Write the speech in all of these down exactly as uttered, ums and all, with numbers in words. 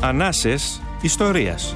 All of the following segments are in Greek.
Ανάσες ιστορίας.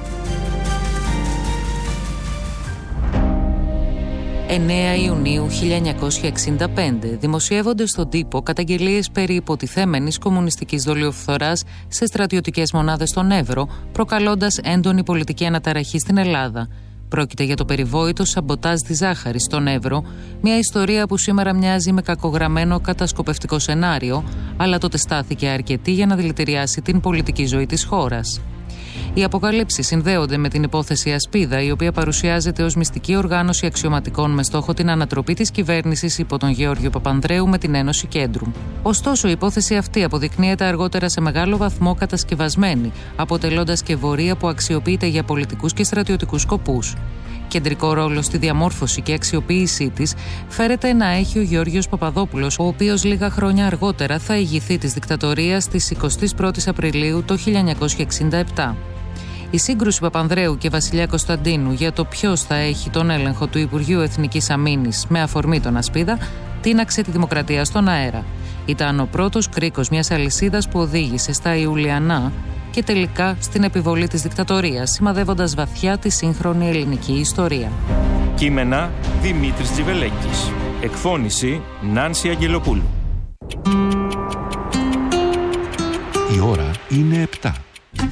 εννέα Ιουνίου χίλια εννιακόσια εξήντα πέντε δημοσιεύονται στον τύπο καταγγελίες περί υποτιθέμενης κομμουνιστικής δολιοφθοράς σε στρατιωτικές μονάδες στον Εύρο, προκαλώντας έντονη πολιτική αναταραχή στην Ελλάδα. Πρόκειται για το περιβόητο σαμποτάζ της ζάχαρης στον Εύρο, μια ιστορία που σήμερα μοιάζει με κακογραμμένο κατασκοπευτικό σενάριο, αλλά τότε στάθηκε αρκετή για να δηλητηριάσει την πολιτική ζωή της χώρας. Οι αποκαλύψεις συνδέονται με την υπόθεση Ασπίδα, η οποία παρουσιάζεται ως μυστική οργάνωση αξιωματικών με στόχο την ανατροπή της κυβέρνησης υπό τον Γεώργιο Παπανδρέου με την Ένωση Κέντρου. Ωστόσο, η υπόθεση αυτή αποδεικνύεται αργότερα σε μεγάλο βαθμό κατασκευασμένη, αποτελώντας και βορία που αξιοποιείται για πολιτικούς και στρατιωτικούς σκοπούς. Κεντρικό ρόλο στη διαμόρφωση και αξιοποίησή της φέρεται να έχει ο Γεώργιος Παπαδόπουλος, ο οποίος λίγα χρόνια αργότερα θα ηγηθεί της δικτατορίας της εικοστή πρώτη Απριλίου το χίλια εννιακόσια εξήντα επτά. Η σύγκρουση Παπανδρέου και Βασιλιά Κωνσταντίνου για το ποιος θα έχει τον έλεγχο του Υπουργείου Εθνικής Αμήνης με αφορμή τον Ασπίδα τίναξε τη δημοκρατία στον αέρα. Ήταν ο πρώτος κρίκος μιας αλυσίδας που οδήγησε στα Ιουλιανά και τελικά στην επιβολή της δικτατορίας, σημαδεύοντας βαθιά τη σύγχρονη ελληνική ιστορία. Κείμενα Δημήτρης Τζιβελέκης. Εκφώνηση Νάνση Αγγελοπούλου. Η ώρα είναι επτά.